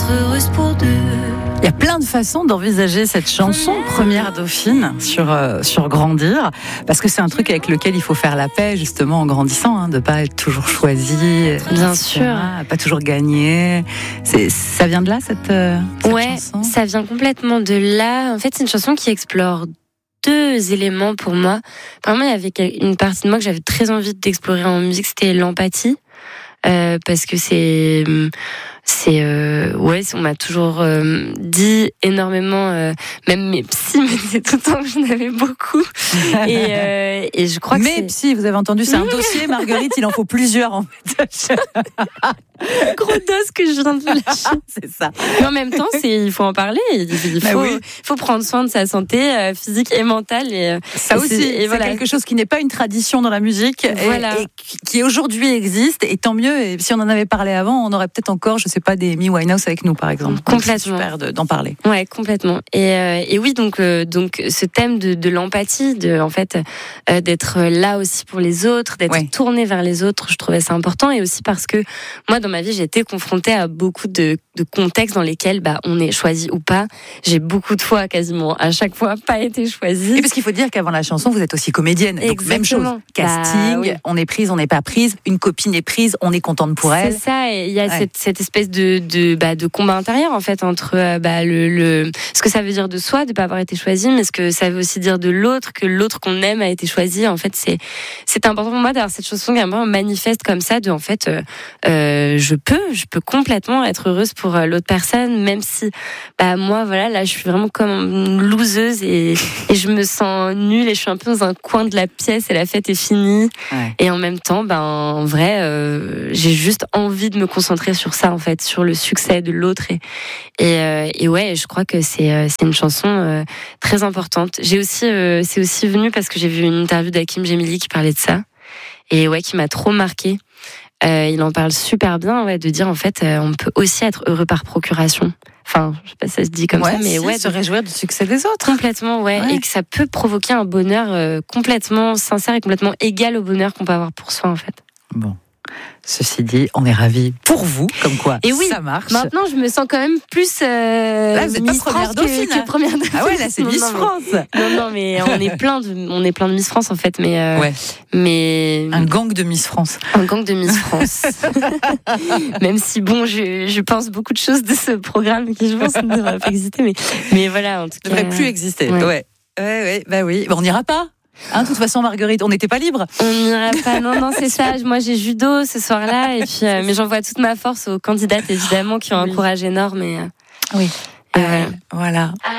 être heureuse pour deux. Il y a plein de façons d'envisager cette chanson Première Dauphine sur Grandir, parce que c'est un truc avec lequel il faut faire la paix justement en grandissant, de pas être toujours choisi, Bien sûr, pas toujours gagner. Ça vient de là cette chanson. Ça vient complètement de là. En fait, c'est une chanson qui explore deux éléments pour moi. Par exemple, il y avait une partie de moi que j'avais très envie d'explorer en musique, c'était l'empathie. Parce que on m'a toujours dit énormément, même mes psys me disaient tout le temps que j'en avais beaucoup. Et je crois que mes psys, vous avez entendu, c'est un dossier, Marguerite, il en faut plusieurs en fait. Gros dose que je viens de lâcher. C'est ça. Mais en même temps, il faut en parler. Il faut prendre soin de sa santé physique et mentale. Et ça aussi, c'est quelque chose qui n'est pas une tradition dans la musique et qui aujourd'hui existe. Et tant mieux. Et si on en avait parlé avant, on aurait peut-être encore, je sais pas, des Amy Winehouse avec nous, par exemple. Complètement. C'est super d'en parler. Ouais, complètement. Et oui, donc ce thème de l'empathie, d'être là aussi pour les autres, d'être tourné vers les autres, je trouvais ça important. Et aussi parce que moi, dans ma vie, j'ai été confrontée à beaucoup de contextes dans lesquels on est choisi ou pas. J'ai beaucoup de fois, quasiment à chaque fois, pas été choisie. Et parce qu'il faut dire qu'avant la chanson, vous êtes aussi comédienne. Donc même chose. Casting, on est prise, on n'est pas prise. Une copine est prise, on est contente pour elle. C'est ça. Et il y a cette espèce de combat intérieur en fait entre ce que ça veut dire de soi de pas avoir été choisi, mais ce que ça veut aussi dire de l'autre, que l'autre qu'on aime a été choisi. En fait, c'est important pour moi d'avoir cette chanson qui est vraiment manifeste comme ça de en fait. Je peux complètement être heureuse pour l'autre personne, même si, moi, là, je suis vraiment comme une loseuse et je me sens nulle et je suis un peu dans un coin de la pièce et la fête est finie. Ouais. Et en même temps, en vrai, j'ai juste envie de me concentrer sur ça, en fait, sur le succès de l'autre et ouais, je crois que c'est une chanson très importante. C'est aussi venu parce que j'ai vu une interview d'Hakim Gemili qui parlait de ça et qui m'a trop marquée. Il en parle super bien, de dire en fait, on peut aussi être heureux par procuration. Enfin, je sais pas si ça se dit comme ça, mais se réjouir du succès des autres. Complètement, et que ça peut provoquer un bonheur complètement sincère et complètement égal au bonheur qu'on peut avoir pour soi, en fait. Bon. Ceci dit, on est ravis pour vous, comme quoi et oui, ça marche. Maintenant, je me sens quand même plus là, vous êtes Miss pas première France dauphine. que première dauphine. Ah ouais, là, c'est Miss France. Non, mais on est plein de Miss France, en fait. Mais un gang de Miss France. Un gang de Miss France. Même si, je pense beaucoup de choses de ce programme qui, je pense, ne devrait pas exister. Mais voilà, en tout cas. Ne devrait plus exister. Ouais, oui. On n'ira pas. De toute façon, Marguerite, on n'était pas libre. On n'ira pas, non, c'est ça. Moi, j'ai judo ce soir-là, et puis, mais j'envoie toute ma force aux candidates, évidemment, qui ont un courage énorme. Oui. Voilà.